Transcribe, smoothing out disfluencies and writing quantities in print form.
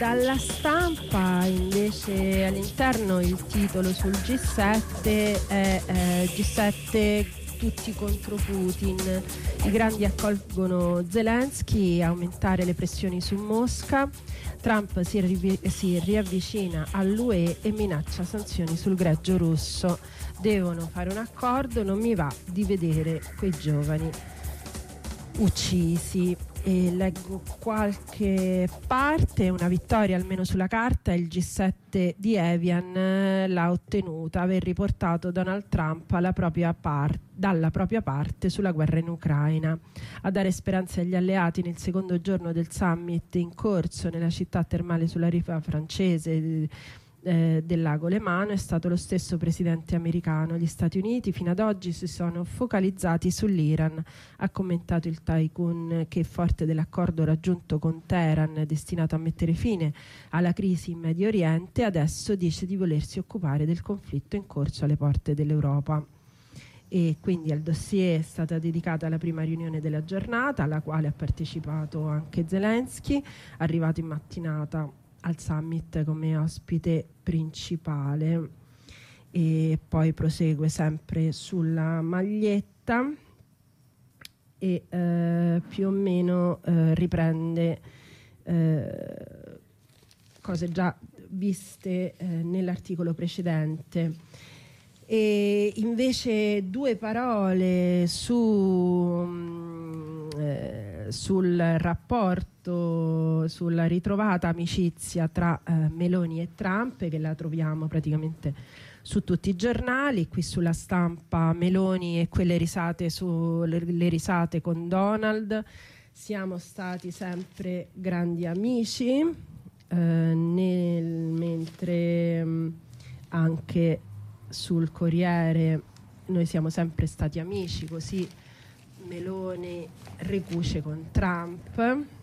Dalla Stampa invece all'interno il titolo sul G7 è G7 tutti contro Putin. I grandi accolgono Zelensky, aumentare le pressioni su Mosca. Trump si riavvicina all'UE e minaccia sanzioni sul greggio russo. Devono fare un accordo, non mi va di vedere quei giovani uccisi. E leggo qualche parte. Una vittoria almeno sulla carta. Il G7 di Evian l'ha ottenuta, aver riportato Donald Trump dalla propria parte sulla guerra in Ucraina. A dare speranze agli alleati nel secondo giorno del summit in corso nella città termale sulla riva francese del lago Lemano è stato lo stesso presidente americano. Gli Stati Uniti fino ad oggi si sono focalizzati sull'Iran, ha commentato il tycoon, che forte dell'accordo raggiunto con Teheran destinato a mettere fine alla crisi in Medio Oriente adesso dice di volersi occupare del conflitto in corso alle porte dell'Europa. E quindi al dossier è stata dedicata la prima riunione della giornata, alla quale ha partecipato anche Zelensky, arrivato in mattinata al summit come ospite principale. E poi prosegue sempre sulla maglietta e più o meno riprende cose già viste nell'articolo precedente. E invece due parole sul rapporto, sulla ritrovata amicizia tra Meloni e Trump, che la troviamo praticamente su tutti i giornali. Qui sulla Stampa Meloni e quelle risate le risate con Donald. Siamo stati sempre grandi amici, mentre anche sul Corriere noi siamo sempre stati amici, così Meloni ricuce con Trump.